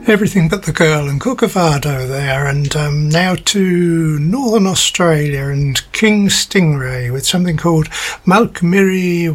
Everything But the Girl and Corcovado there, and now to Northern Australia and King Stingray with something called Malkmiri